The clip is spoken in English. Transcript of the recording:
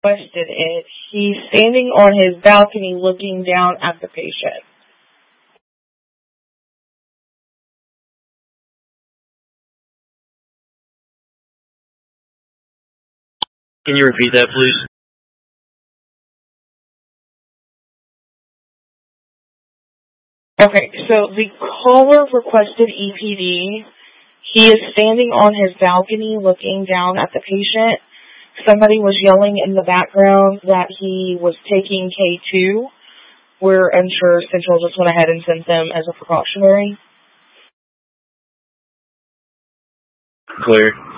requested it. He's standing on his balcony looking down at the patient. Can you repeat that, please? Okay, so the caller requested EPD. He is standing on his balcony looking down at the patient. Somebody was yelling in the background that he was taking K2. We're unsure. Central just went ahead and sent them as a precautionary. Clear.